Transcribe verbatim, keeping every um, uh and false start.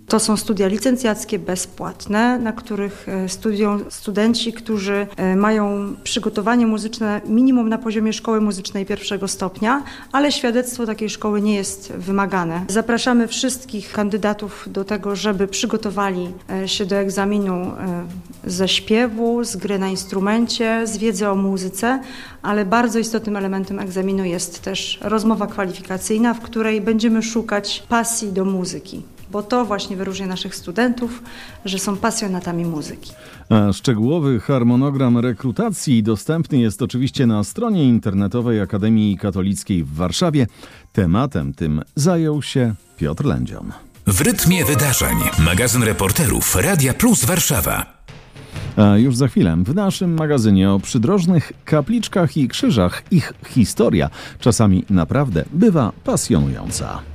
To są studia licencjackie bezpłatne, na których studiują studenci, którzy mają przygotowanie muzyczne minimum na poziomie szkoły muzycznej pierwszego stopnia, ale świadectwo takiej szkoły nie jest wymagane. Zapraszamy wszystkich kandydatów do tego, żeby przygotowali się do egzaminu ze śpiewu, z gry na instrumencie, z wiedzy o muzyce, ale bardzo istotnym elementem egzaminu jest też rozmowa kwalifikacyjna, w której będziemy szukać pasji do muzyki, bo to właśnie wyróżnia naszych studentów, że są pasjonatami muzyki. A szczegółowy harmonogram rekrutacji dostępny jest oczywiście na stronie internetowej Akademii Katolickiej w Warszawie. Tematem tym zajął się Piotr Lędzion. W rytmie wydarzeń. Magazyn reporterów Radia Plus Warszawa. A już za chwilę w naszym magazynie o przydrożnych kapliczkach i krzyżach ich historia czasami naprawdę bywa pasjonująca.